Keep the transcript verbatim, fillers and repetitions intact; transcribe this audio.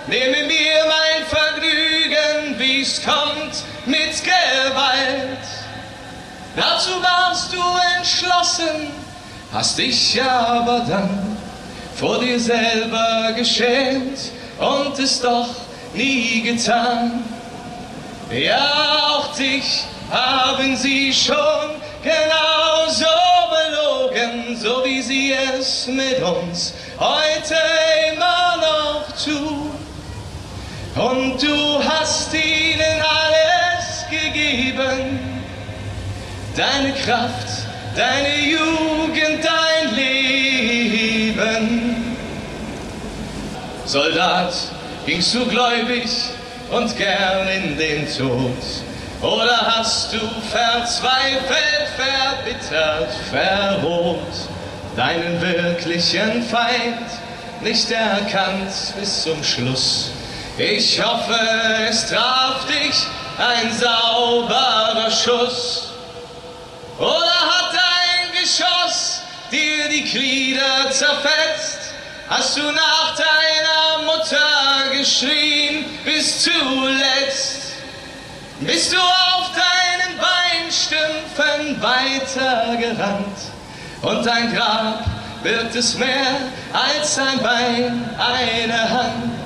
nehme mir mein Vergnügen, wie's kommt, mit Gewalt. Dazu warst du entschlossen, hast dich aber dann vor dir selber geschämt und es doch nie getan. Ja, auch dich haben sie schon genauso belogen, so wie sie es mit uns heute immer noch tun. Und du hast ihnen alles gegeben, deine Kraft, deine Jugend, dein Leben. Soldat, gingst du gläubig und gern in den Tod? Oder hast du verzweifelt, verbittert, verroht, deinen wirklichen Feind nicht erkannt bis zum Schluss? Ich hoffe, es traf dich ein sauberer Schuss. Oder hat ein Geschoss dir die Glieder zerfetzt? Hast du nach deiner Mutter geschrien bis zuletzt? Bist du auf deinen Beinstümpfen weitergerannt? Und dein Grab birgt es mehr als ein Bein, eine Hand.